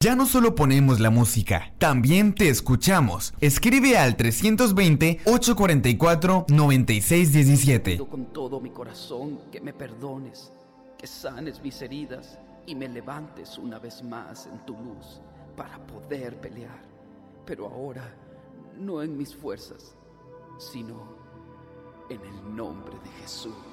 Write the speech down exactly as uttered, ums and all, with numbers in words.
Ya no solo ponemos la música, también te escuchamos. Escribe al trescientos veinte, ochocientos cuarenta y cuatro, noventa y seis diecisiete. Pido con todo mi corazón que me perdones, que sanes mis heridas y me levantes una vez más en tu luz para poder pelear. Pero ahora, no en mis fuerzas, sino en el nombre de Jesús.